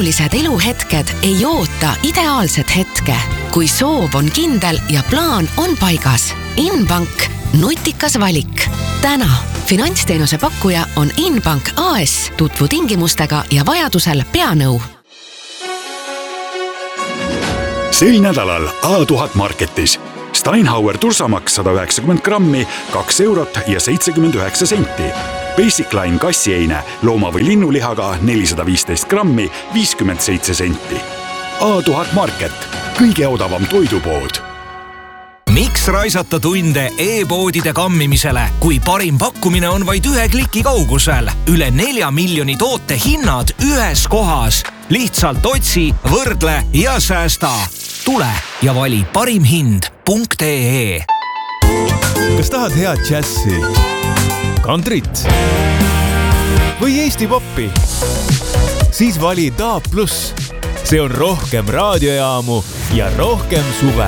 olulised eluhetked ei oota ideaalset hetke. Kui soov on kindel ja plaan on paigas. Inbank, nutikas valik. Täna finantsteenuse pakkuja on Inbank AS. Tutvu tingimustega ja vajadusel peanõu. Sel nädalal A1000 Marketis. Steinhauer tursamaks 190 grammi, 2 eurot ja 79 senti. Basic Line kassieine looma- või linnulihaga 415 grammi, 57 senti. A1000 Market, kõige odavam toidupood. Miks raisata tunde e-poodide kammimisele, kui parim pakkumine on vaid 1 kliki kaugusel? Üle 4 miljoni toote hinnad ühes kohas. Lihtsalt otsi, võrdle ja säästa. Tule ja vali parimhind.ee. Kas tahad head džässi, kantrit või Eesti poppi? Siis vali DAB+. See on rohkem raadiojaamu ja rohkem suve.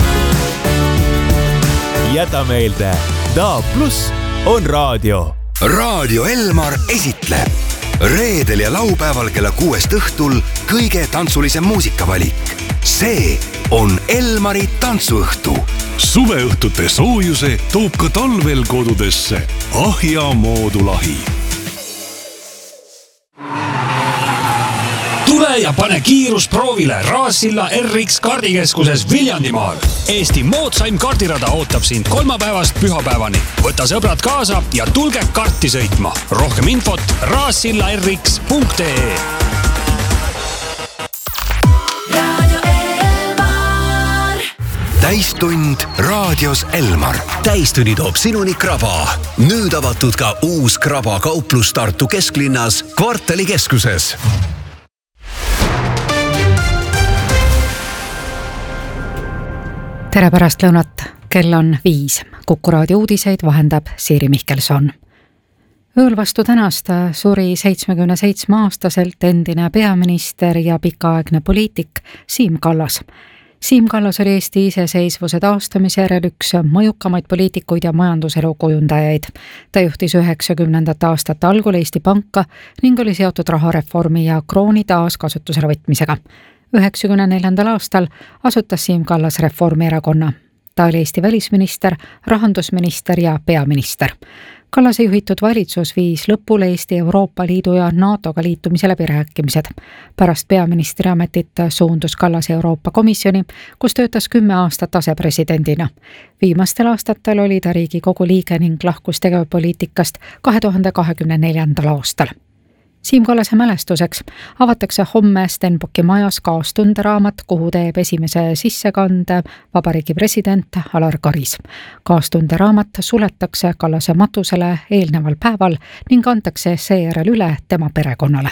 Jäta meelde, DAB+ on raadio. Raadio Elmar esitleb reedel ja laupäeval kella 6 õhtul kõige tantsulisem muusikavalik. See on Elmari tantsuõhtu. Suveõhtute soojuse toob ka talvel kodudesse Ahja moodulahi. Tule ja pane kiirus proovile Raassilla RX kardikeskuses Viljandimaal. Eesti moodsaim kardirada ootab sind kolmapäevast pühapäevani. Võta sõbrad kaasa ja tulge karti sõitma. Rohkem infot raassillarx.ee. Täistund raadios Elmar. Täistunni toob sinuni Kraba. Nüüd avatud ka uus Kraba kauplus Tartu kesklinnas Kvartali keskuses. Tere pärast lõunat, kell on 5. Kuku raadio uudiseid vahendab Siiri Mihkelson. Ööl vastu tänast suri 77-aastaselt endine peaminister ja pikaaegne poliitik Siim Kallas. Siim Kallas oli Eesti iseseisvuse taastamise järel üks mõjukamaid poliitikuid ja majanduselu kujundajaid. Ta juhtis 90. aastate algul Eesti Panka ning oli seotud rahareformi ja krooni taaskasutusele võtmisega. 94. aastal asutas Siim Kallas Reformierakonna. Ta oli Eesti välisminister, rahandusminister ja peaminister. Kallase juhitud valitsus viis lõpule Eesti Euroopa Liidu ja NATOga liitumise läbirääkimised. Pärast peaministri ametit suundus Kallas Euroopa Komisjoni, kus töötas 10 aastat asepresidendina. Viimastel aastatel oli ta Riigikogu liige ning lahkus tegevpoliitikast 2024. aastal. Siim Kallase mälestuseks avatakse homme Stenbocki majas kaastunderaamat, kuhu teeb esimese sissekande Vabariigi president Alar Karis. Kaastunderaamat suletakse Kallase matusele eelneval päeval ning antakse seejärel üle tema perekonnale.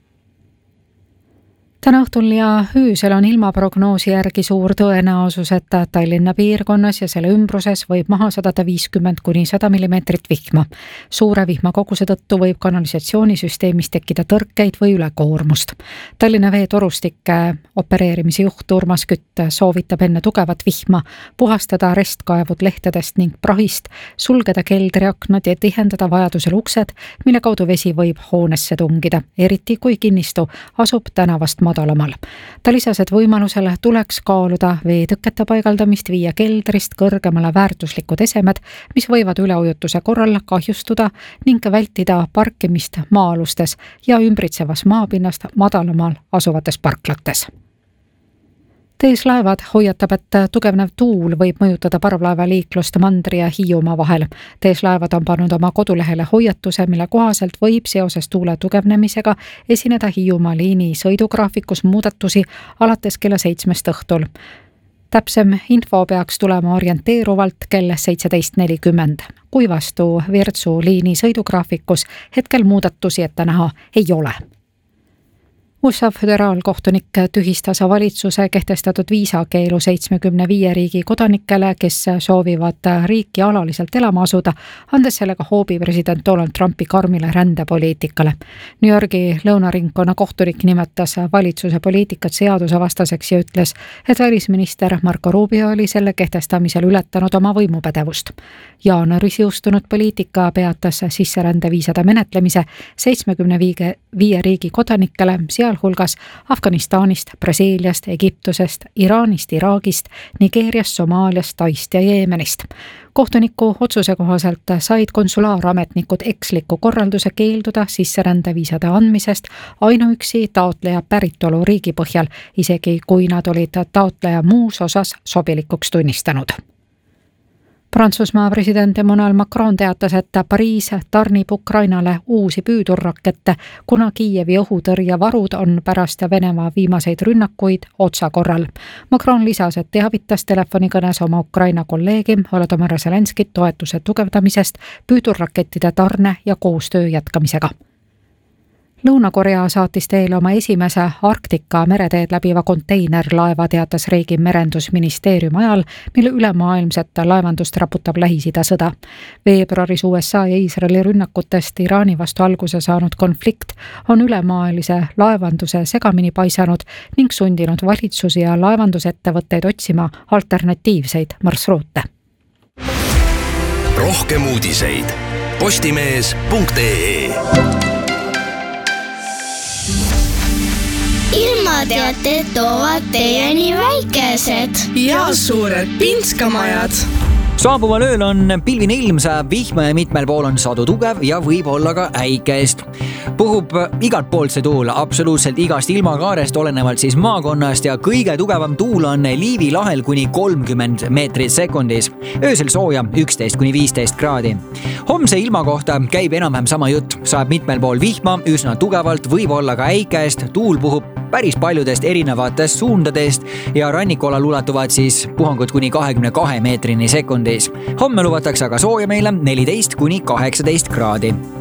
Täna õhtul ja öösel on ilmaprognoosi järgi suur tõenäosus, et Tallinna piirkonnas ja selle ümbruses võib maha sadada 50–100 millimeetrit vihma. Suure vihmakoguse tõttu võib kanalisatsioonisüsteemis tekkida tõrkeid või ülekoormust. Tallinna veetorustike opereerimise juht Urmas Kütt soovitab enne tugevat vihma puhastada restkaevud lehtedest ning prahist, sulgeda keldriaknad ja tihendada vajadusel uksed, mille kaudu vesi võib hoonesse tungida, eriti kui kinnistu asub tänavast madalamal. Ta lisas, et võimalusel tuleks kaaluda veetõkete paigaldamist, viia keldrist kõrgemale väärtuslikud esemed, mis võivad üleujutuse korral kahjustuda ning vältida parkimist maa-alustes ja ümbritsevas maapinnast madalamal asuvates parklates. TS Laevad hoiatab, et tugevnev tuul võib mõjutada parvlaevaliiklust Mandri ja Hiiumaa vahel. TS Laevad on pannud oma kodulehele hoiatuse, mille kohaselt võib seoses tuule tugevnemisega esineda Hiiumaa liini sõidugraafikus muudatusi alates kella 7 õhtul. Täpsem info peaks tulema orienteeruvalt kell 17.40. Kui vastu Virtsu liini sõidugraafikus hetkel muudatusi ette näha ei ole. USA föderaalkohtunik tühistas valitsuse kehtestatud viisakeelu 75 riigi kodanikele, kes soovivad riiki alaliselt elama asuda, andes sellega hoobi president Donald Trumpi karmile rändepoliitikale. New Yorgi lõunaringkonna kohtunik nimetas valitsuse poliitikat seadusevastaseks ja ütles, et välisminister Marco Rubio oli selle kehtestamisel ületanud oma võimupädevust. Jaanuaris jõustunud poliitika peatas sisserändeviisade menetlemise 75 riigi kodanikele, seal sealhulgas Afganistanist, Brasiiliast, Egiptusest, Iraanist, Iraagist, Nigeeriast, Somaaliast, Taist ja Jeemenist. Kohtuniku otsuse kohaselt said konsulaarametnikud eksliku korralduse keelduda sisserändeviisade andmisest ainuüksi taotleja päritolu riigi põhjal, isegi kui nad olid taotleja muus osas sobilikuks tunnistanud. Prantsusmaa president Emmanuel Macron teatas, et Pariis tarnib Ukrainale uusi püüdurrakette, kuna Kiievi õhutõrjevarud on pärast Venemaa viimaseid rünnakuid otsakorral. Macron lisas, et teavitas telefonikõnes oma Ukraina kolleegi Volodymyr Zelenskit toetuse tugevdamisest püüdurrakettide tarne ja koostöö jätkamisega. Lõuna-Korea saatis teele oma esimese Arktika mereteed läbiva konteinerlaeva, teatas riigi merendusministeerium ajal, mille ülemaailmset laevandust raputab Lähis-Ida sõda. Veebruaris USA ja Iisraeli rünnakutest Iraani vastu alguse saanud konflikt on ülemaailmse laevanduse segamini paisanud ning sundinud valitsusi ja laevandusettevõtteid otsima alternatiivseid marsruute. Rohkem uudiseid postimees.ee. Ilmateated toovad teieni väikesed ja suured pinskamajad. Saabuval ööl on pilvine ilm, sajab vihma ja mitmel pool on sadu tugev ja võib olla ka äikest. Puhub igalt poolt see tuul, absoluutselt igast ilmakaarest, olenevalt siis maakonnast ja kõige tugevam tuul on Liivi lahel kuni 30 meetrit sekundis. Öösel sooja 11-15 kraadi. Homse ilma kohta käib enam-vähem sama jutt, sajab mitmel pool vihma, üsna tugevalt, võib olla ka äikest, tuul puhub päris paljudest erinevatest suundadest ja rannikualal ulatuvad siis puhangud kuni 22 meetrini sekundis. Homme lubatakse aga sooja meile 14-18 kraadi.